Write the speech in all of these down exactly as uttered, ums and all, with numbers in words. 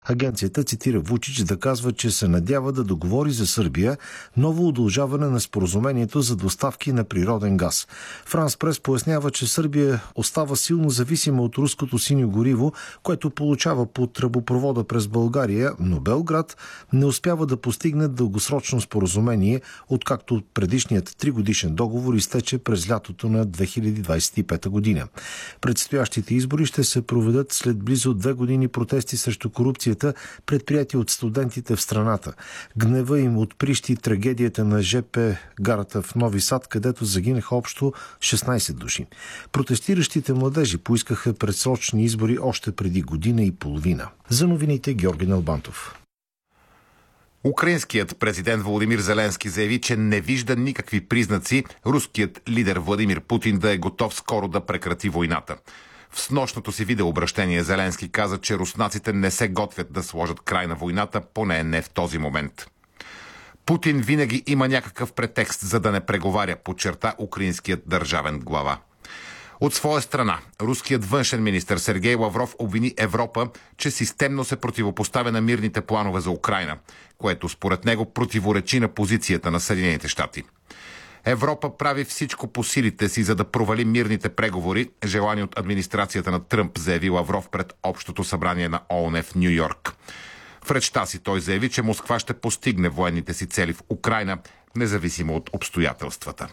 Агенцията цитира Вучич да казва, че се надява да договори за Сърбия ново удължаване на споразумението за доставки на природен газ. Франс Прес пояснява, че Сърбия остава силно зависима от руското синьо гориво, което получава по тръбопровода през България, но Белград не успява да постигне дългосрочно споразумение, откакто предишният тригодишен договор изтече през лятото на две хиляди двадесет и пета година. Предстоящите избори ще се проведат след близо две години протести срещу корупция, предприятия от студентите в страната. Гнева им отприщи трагедията на ЖП гарата в Нови Сад, където загинаха общо шестнадесет души. Протестиращите младежи поискаха предсрочни избори още преди година и половина. За новините Георги Налбантов. Украинският президент Володимир Зеленски заяви, че не вижда никакви признаци руският лидер Владимир Путин да е готов скоро да прекрати войната. В снощното си видеообращение Зеленски каза, че руснаците не се готвят да сложат край на войната, поне не в този момент. Путин винаги има някакъв претекст, за да не преговаря, подчерта украинският държавен глава. От своя страна, руският външен министър Сергей Лавров обвини Европа, че системно се противопоставя на мирните планове за Украйна, което според него противоречи на позицията на Съединените щати. Европа прави всичко по силите си, за да провали мирните преговори, желани от администрацията на Тръмп, заяви Лавров пред Общото събрание на ООН в Ню Йорк. В речта си той заяви, че Москва ще постигне военните си цели в Украйна, независимо от обстоятелствата.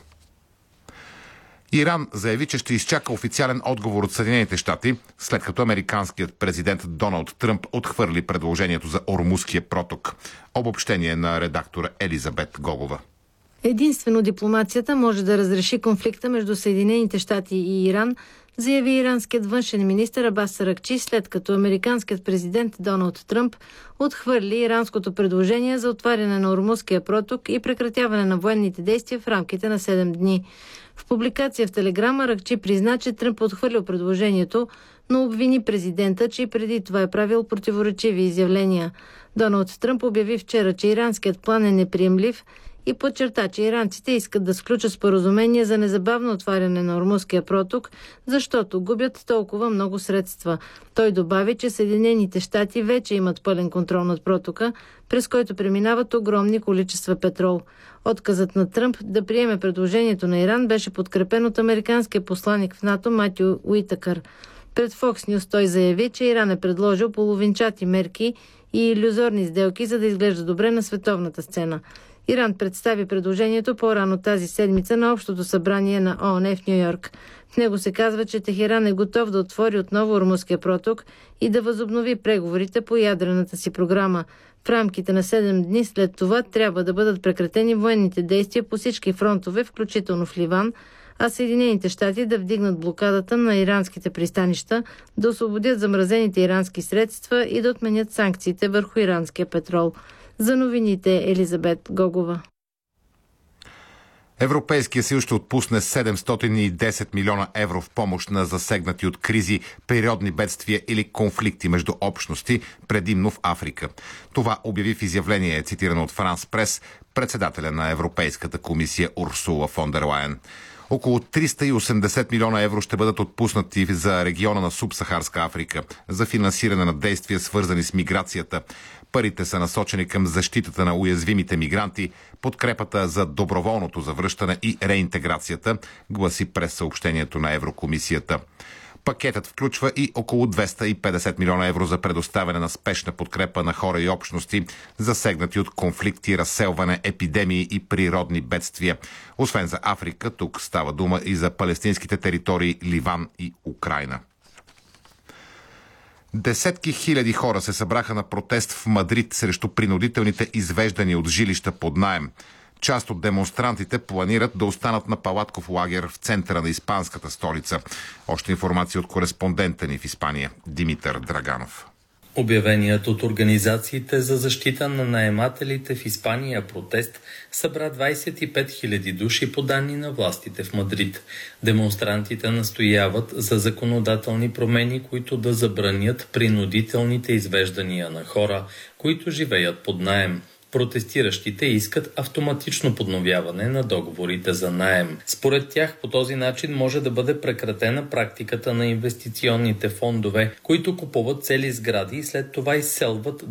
Иран заяви, че ще изчака официален отговор от Съединените щати, след като американският президент Доналд Тръмп отхвърли предложението за Ормузския проток. Обобщение на редактора Елизабет Гогова. Единствено дипломацията може да разреши конфликта между Съединените щати и Иран, заяви иранският външен министър Абас Аракчи, след като американският президент Доналд Тръмп отхвърли иранското предложение за отваряне на Ормузския проток и прекратяване на военните действия в рамките на седем дни. В публикация в Телеграм Аракчи призна, че Тръмп отхвърлил предложението, но обвини президента, че и преди това е правил противоречиви изявления. Доналд Тръмп обяви вчера, че иранският план е неприемлив и подчерта, че иранците искат да сключат споразумение за незабавно отваряне на Ормузския проток, защото губят толкова много средства. Той добави, че Съединените щати вече имат пълен контрол над протока, през който преминават огромни количества петрол. Отказът на Тръмп да приеме предложението на Иран беше подкрепен от американския посланик в НАТО Матю Уитакър. Пред Fox News той заяви, че Иран е предложил половинчати мерки и илюзорни сделки, за да изглежда добре на световната сцена. Иран представи предложението по-рано тази седмица на Общото събрание на ООН в Ню Йорк. В него се казва, че Техеран е готов да отвори отново Ормузския проток и да възобнови преговорите по ядрената си програма. В рамките на седем дни след това трябва да бъдат прекратени военните действия по всички фронтове, включително в Ливан, а Съединените щати да вдигнат блокадата на иранските пристанища, да освободят замразените ирански средства и да отменят санкциите върху иранския петрол. За новините Елизабет Гогова. Европейския съюз ще отпусне седемстотин и десет милиона евро в помощ на засегнати от кризи, природни бедствия или конфликти между общности, предимно в Африка. Това обяви в изявление, цитирано от Франс Прес, председателя на Европейската комисия Урсула фон дер Лайен. Около триста и осемдесет милиона евро ще бъдат отпуснати за региона на Субсахарска Африка за финансиране на действия, свързани с миграцията. Парите са насочени към защитата на уязвимите мигранти, подкрепата за доброволното завръщане и реинтеграцията, гласи през съобщението на Еврокомисията. Пакетът включва и около двеста и петдесет милиона евро за предоставяне на спешна подкрепа на хора и общности, засегнати от конфликти, разселване, епидемии и природни бедствия. Освен за Африка, тук става дума и за палестинските територии Ливан и Украйна. Десетки хиляди хора се събраха на протест в Мадрид срещу принудителните извеждания от жилища под наем. Част от демонстрантите планират да останат на палатков лагер в центъра на испанската столица. Още информация от кореспондента ни в Испания Димитър Драганов. Обявеният от организациите за защита на наемателите в Испания протест събра двадесет и пет хиляди души по данни на властите в Мадрид. Демонстрантите настояват за законодателни промени, които да забранят принудителните извеждания на хора, които живеят под наем. Протестиращите искат автоматично подновяване на договорите за наем. Според тях по този начин може да бъде прекратена практиката на инвестиционните фондове, които купуват цели сгради и след това изселват